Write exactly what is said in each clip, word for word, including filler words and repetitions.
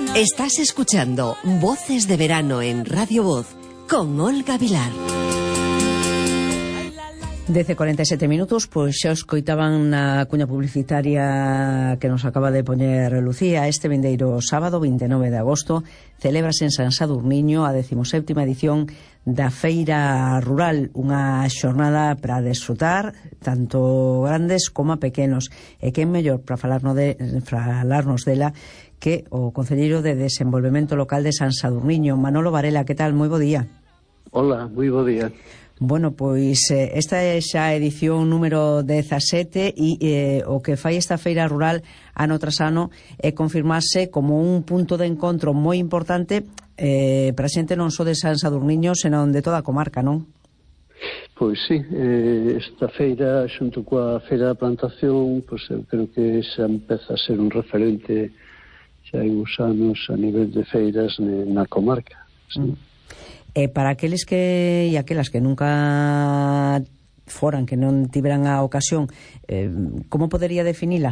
Estás escuchando Voces de Verano en Radio Voz con Olga Vilar. Dece cuarenta e sete minutos, pois xa os coitaban na cuña publicitaria que nos acaba de poñer Lucía. Este vindeiro sábado, vinte e nove de agosto, celébrase en San Sadurniño a decimoséptima edición da Feira Rural, unha xornada para desfrutar tanto grandes como pequenos. E quen mellor para falarnos, de, para falarnos dela que o Concelleiro de Desenvolvemento Local de San Sadurniño, Manolo Varela. Que tal? Moi bo día. Hola, moi bo día. Bueno, pois eh, esta é xa a edición número dezasete e eh, o que fai esta feira rural ano tras ano é confirmarse como un punto de encontro moi importante eh, para a xente non só de San Sadurniño, senón de toda a comarca, non? Pois sí, eh, esta feira xunto coa Feira da Plantación, pois eu creo que xa empeza a ser un referente xa hai uns anos a nivel de feiras na comarca, sí. Mm. E para aqueles que e aquelas que nunca foran, que non tiveran a ocasión, eh, como podería definila?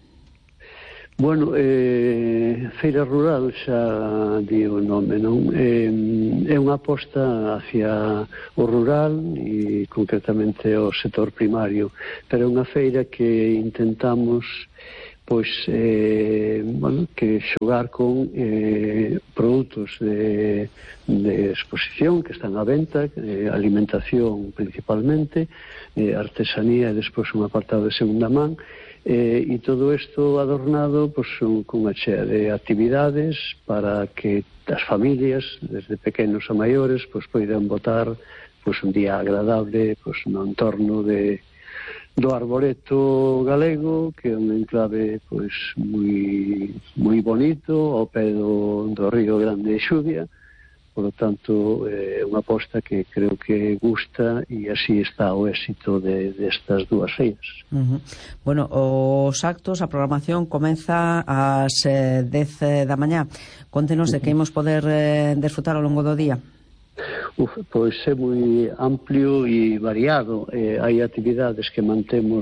Bueno, eh, Feira Rural xa di o nome, non? Eh, é unha aposta hacia o rural e concretamente o sector primario, pero é unha feira que intentamos pois eh, bueno, que xogar con eh, produtos de, de exposición que están á venta, eh, alimentación principalmente, eh, artesanía e despois un apartado de segunda man, eh, e todo isto adornado pois, con unha chea de actividades para que as familias, desde pequenos a maiores, pois poidan botar pois, un día agradable pois, no entorno de do Arboreto galego, que é un enclave pois moi moi bonito ao pé do, do Río Grande de Xuvia. Por lo tanto, é eh, unha aposta que creo que gusta e así está o éxito de, destas dúas feiras. Uh-huh. Bueno, os actos, a programación comeza ás eh, dez da mañá. Contenos uh-huh. de que imos poder eh, desfrutar ao longo do día. Uf, pois é moi amplio e variado. Eh, hai actividades que mantemos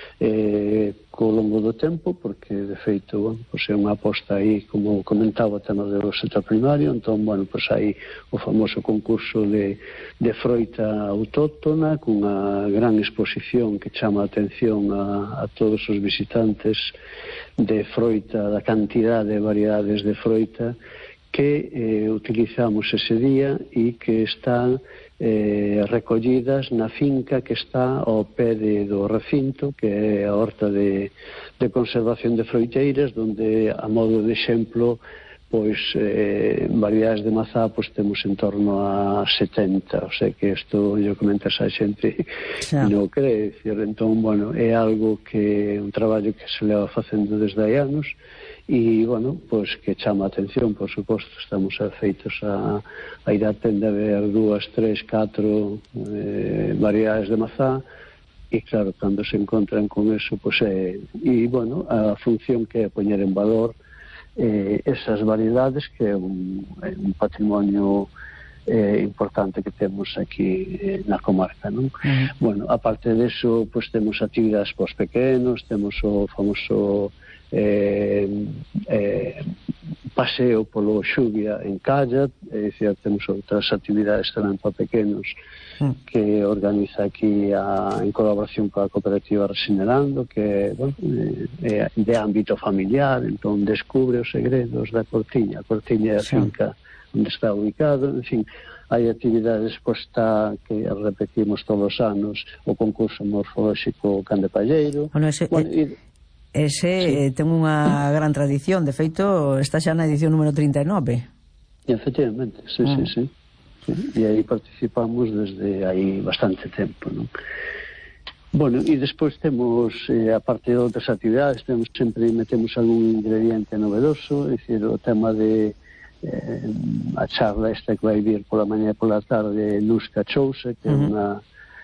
eh, co longo do tempo, porque de feito bueno, pois é unha aposta aí, como comentaba, o tema do sector primario. Entón, bueno, pois hai o famoso concurso de, de froita autóctona, cunha gran exposición que chama a atención a, a todos os visitantes de froita, da cantidade de variedades de froita que eh, utilizamos ese día e que están eh, recollidas na finca que está ao pé de, do recinto, que é a horta de, de conservación de froiteiras, donde, a modo de exemplo, pois eh, variedades de mazá pois temos en torno a setenta, o sea que isto yo comentas a xente xa non cree, decir, entón, bueno, é algo que un traballo que se leva facendo desde hai anos e, bueno, pois que chama a atención, por suposto, estamos afeitos a, a ir a tenda a ver dúas, tres, catro eh, variedades de mazá e, claro, cando se encontran con eso, pois é, e, bueno, a función que é poñer en valor eh, esas variedades que é un, é un patrimonio eh, importante que temos aquí eh, na comarca, non? Uh-huh. Bueno, aparte deso, pois temos actividades pos pequenos, temos o famoso eh, eh, paseo polo Xuvia en kayak, é dicir, temos outras actividades tamén para pequenos uh-huh. que organiza aquí a, en colaboración coa cooperativa Resinerando, que bueno, é de ámbito familiar, entón descubre os segredos da Cortiña. A Cortiña é a finca sí. onde está ubicado, en fin, hai actividades, pois está, que repetimos todos os anos, o concurso morfolóxico Can de Palleiro. Bueno, ese, bueno, e, ese sí. eh, ten unha gran tradición, de feito, está xa na edición número trinta e nove. Efectivamente, sí, mm. sí, sí, sí. E aí participamos desde aí bastante tempo, non? Bueno, e despois temos, eh, a parte de outras actividades, temos sempre metemos algún ingrediente novedoso, é dicir, o tema de eh, a charla esta que vai vir pola mañá e pola tarde Luz Cachousa, que é uh-huh. unha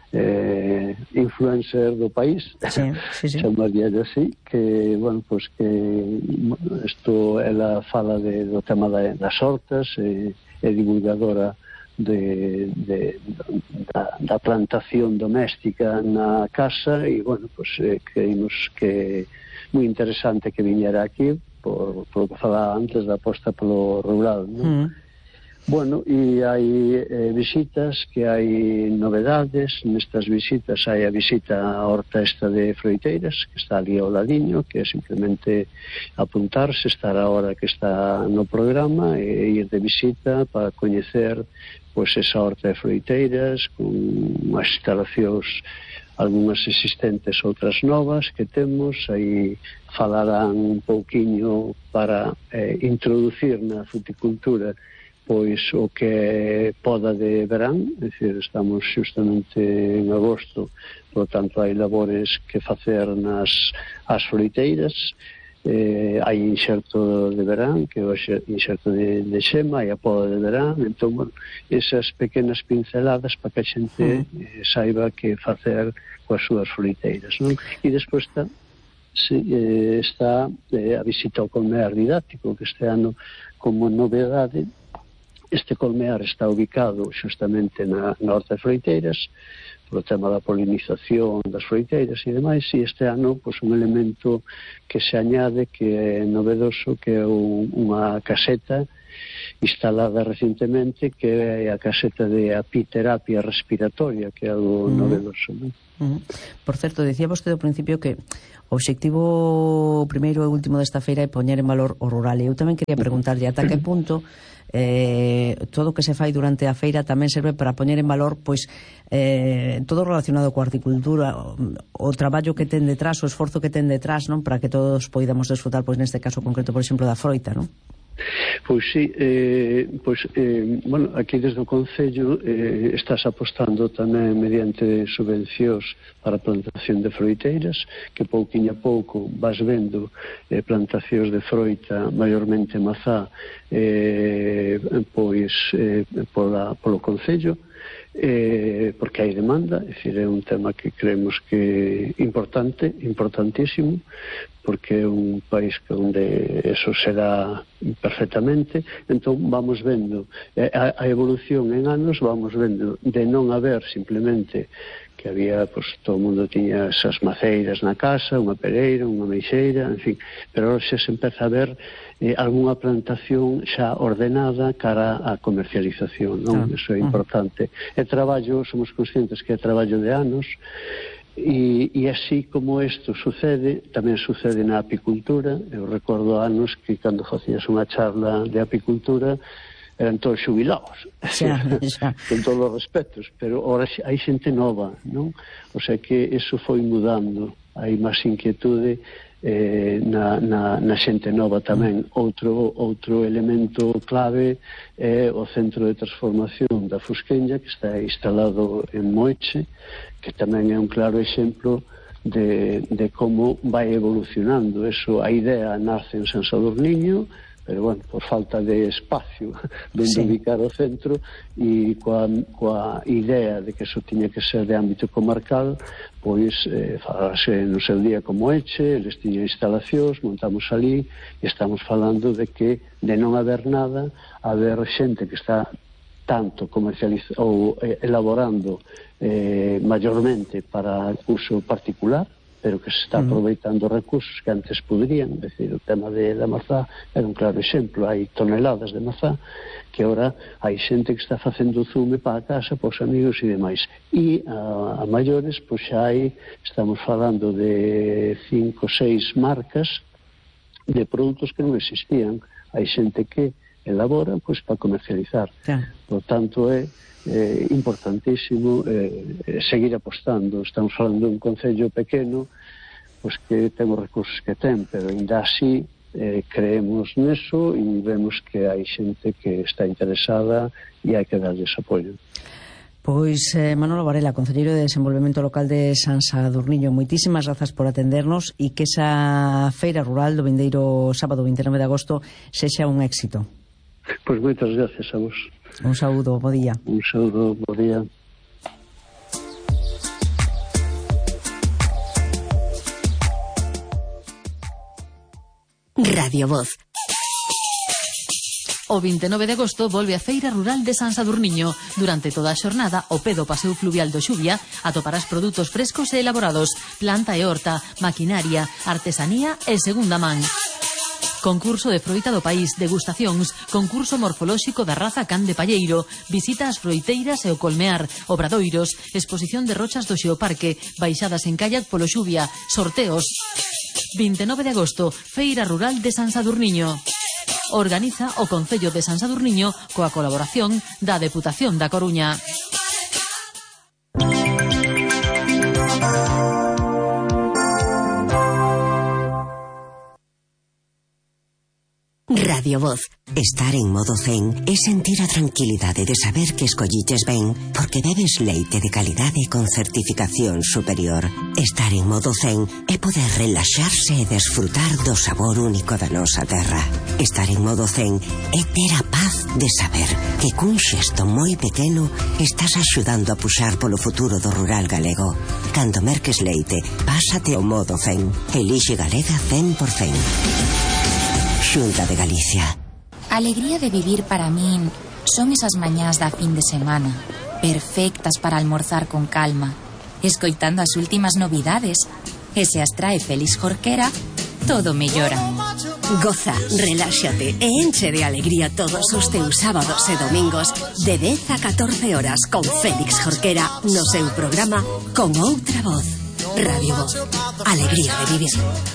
eh, influencer do país, sí, sí, sí. chamaría así, que, bueno, pues que isto, ela fala de, do tema da, das hortas, e é divulgadora de, de, da, da plantación doméstica na casa, e, bueno, pues eh, creímos que moi interesante que viñera aquí, por, por o que falaba antes da aposta polo rural, non? Mm. Bueno, e hai eh, visitas, que hai novedades. Nestas visitas hai a visita á horta esta de Froiteiras, que está ali ao ladiño, que é simplemente apuntarse, estar a hora que está no programa e ir de visita para coñecer pois esa horta de Froiteiras, con unhas instalacións, algunhas existentes, outras novas que temos. Aí falarán un pouquiño para eh, introducir na fruticultura pois o que é poda de verán, é dicir, estamos xustamente en agosto, por tanto hai labores que facer nas as froiteiras, eh, hai inxerto de verán, que é o inxerto de, de xema, hai a poda de verán, entón, bueno, esas pequenas pinceladas para que a xente eh, saiba que facer coas súas froiteiras, non? E despois está sí, eh, está eh, a visita ao colmear didáctico, que este ano, como novedade, este colmear está ubicado xustamente na, na horta de Froiteiras, polo tema da polinización das froiteiras e demais, e este ano, pois, un elemento que se añade, que é novedoso, que é un, unha caseta instalada recientemente, que é a caseta de apiterapia respiratoria, que é algo mm. novedoso, non? Mm. Por certo, decía vostede ao principio que o obxectivo primeiro e último desta feira é poñer en valor o rural, e eu tamén quería preguntarlle ata que punto eh, todo o que se fai durante a feira tamén serve para poñer en valor pois eh, todo relacionado coa horticultura, o, o traballo que ten detrás, o esforzo que ten detrás, non, para que todos poidamos desfrutar, pois neste caso concreto, por exemplo, da froita, non? Pois sí, eh, pois, eh, bueno, aquí desde o Concello eh, estás apostando tamén mediante subvencións para a plantación de froiteiras, que pouquinho a pouco vas vendo eh, plantacións de froita, maiormente mazá, eh, pois eh, pola, polo Concello, eh, porque hai demanda, é dicir, é un tema que creemos que é importante, importantísimo, porque é un país que onde eso se dá perfectamente. Entón vamos vendo a, a evolución en anos, vamos vendo de non haber simplemente que había, pois, todo o mundo tiña esas maceiras na casa, unha pereira, unha meixeira, en fin, pero ahora xa se empeza a ver eh, algunha plantación xa ordenada cara á comercialización, non? Ah, eso é importante. É traballo, somos conscientes que é traballo de anos, e, e así como isto sucede, tamén sucede na apicultura. Eu recordo anos que cando facías unha charla de apicultura eran todos xubilados, xa, xa. con todos os respetos, pero ahora hai xente nova, non? O sea que eso foi mudando, hai máis inquietude eh, na, na, na xente nova tamén. Outro, outro elemento clave é o centro de transformación da Fusquenlla, que está instalado en Moeche, que tamén é un claro exemplo de, de como vai evolucionando. Eso, a idea nace en San Sadurniño, pero, bueno, por falta de espacio donde sí. ubicar o centro, e coa, coa idea de que eso tiña que ser de ámbito comarcal, pois eh, falase no seu día como Eche, eles tiñan instalacións, montamos ali, e estamos falando de que de non haber nada, haber xente que está tanto comercializando ou eh, elaborando eh, mayormente para uso particular, pero que se está aproveitando recursos que antes poderían. É dicir, o tema de, da mazá era un claro exemplo. Hai toneladas de mazá que ahora hai xente que está facendo zume para a casa, para os amigos e demais. E a, a maiores, pois xa hai, estamos falando de cinco, seis marcas de produtos que non existían. Hai xente que elabora, pois, para comercializar. Sí. Por tanto, é eh, importantísimo eh, seguir apostando. Estamos falando de un concello pequeno, pois, que ten os recursos que ten, pero ainda así eh, creemos neso e vemos que hai xente que está interesada e hai que darles apoio. Pois eh, Manolo Varela, concelleiro de Desenvolvemento Local de San Sadurniño, moitísimas grazas por atendernos, e que esa feira rural do vindeiro sábado vinte e nove de agosto sexa un éxito. Pois moitas gracias a vos. Un saúdo, bo día. Un saúdo, bo día. Radio Voz. O vinte e nove de agosto volve a Feira Rural de San Sadurniño. Durante toda a xornada, o pé do Paseo Fluvial do Xuvia atoparás produtos frescos e elaborados, planta e horta, maquinaria, artesanía e segunda man. concurso de froita do país, degustacións, concurso morfolóxico da raza can de palleiro, visita ás froiteiras e o colmear, obradoiros, exposición de rochas do Xeoparque, baixadas en kayak polo Xuvia, sorteos. vinte e nove de agosto, Feira Rural de San Sadurniño. Organiza o Concello de San Sadurniño coa colaboración da Deputación da Coruña. Radio Voz. Estar en modo zen é sentir a tranquilidade de saber que escolliches ben porque bebes leite de calidade con certificación superior. Estar en modo zen é poder relaxarse e desfrutar do sabor único da nosa terra. Estar en modo zen é ter a paz de saber que cun xesto moi pequeno estás axudando a puxar polo futuro do rural galego. Cando merques leite, pásate ao modo zen. Elixe Galega cen por cen. Xunta de Galicia. A alegría de vivir para min son esas mañás da fin de semana, perfectas para almorzar con calma, escoitando as últimas novidades, e se as trae Félix Jorquera, todo mellora. Goza, reláxate e enche de alegría todos os teus sábados e domingos de dez a catorce horas con Félix Jorquera no seu programa Con Outra Voz. Radio Voz. Alegría de vivir.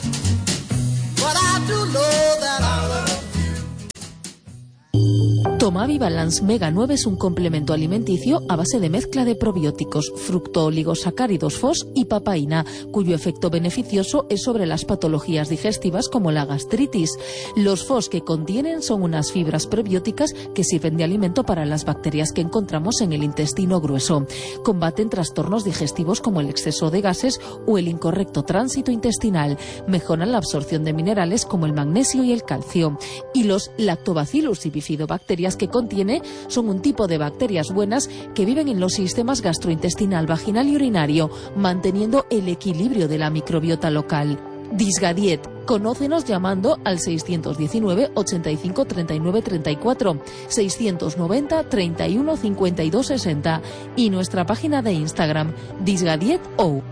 Tomavi Balance Mega nueve es un complemento alimenticio a base de mezcla de probióticos, fructooligosacáridos F O S y papaína, cuyo efecto beneficioso es sobre las patologías digestivas como la gastritis. Los F O S que contienen son unas fibras prebióticas que sirven de alimento para las bacterias que encontramos en el intestino grueso. Combaten trastornos digestivos como el exceso de gases o el incorrecto tránsito intestinal. Mejoran la absorción de minerales como el magnesio y el calcio. Y los lactobacillus y bifidobacterias que contiene son un tipo de bacterias buenas que viven en los sistemas gastrointestinal, vaginal y urinario, manteniendo el equilibrio de la microbiota local. Disgadiet. Conócenos llamando al seiscientos diecinueve, ochenta y cinco, treinta y nueve, treinta y cuatro, seiscientos noventa, treinta y uno, cincuenta y dos, sesenta y nuestra página de Instagram, disgadietou.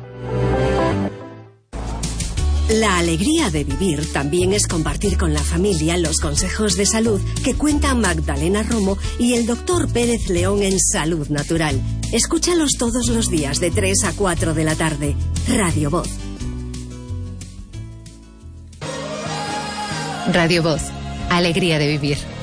La alegría de vivir también es compartir con la familia los consejos de salud que cuentan Magdalena Romo y el doctor Pérez León en Salud Natural. Escúchalos todos los días de tres a cuatro de la tarde. Radio Voz. Radio Voz. Alegría de vivir.